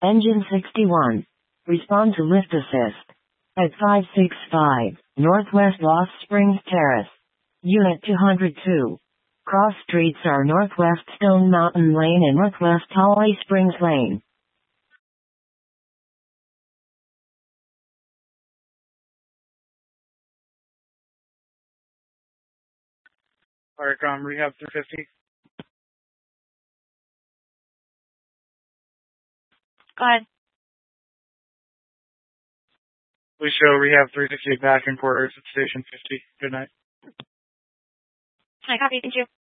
Engine 61. Respond to lift assist. At 565, Northwest Lost Springs Terrace. Unit 202. Cross streets are Northwest Stone Mountain Lane and Northwest Holly Springs Lane. Alright, Rehab 350. Go ahead. We show Rehab 350 back in Port Arthur Station 50. Good night. I copy. Thank you.